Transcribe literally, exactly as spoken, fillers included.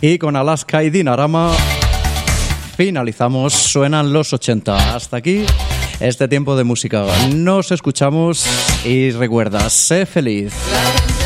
Y con Alaska y Dinarama finalizamos Suenan los ochenta. Hasta aquí este tiempo de música. Nos escuchamos y recuerda, sé feliz.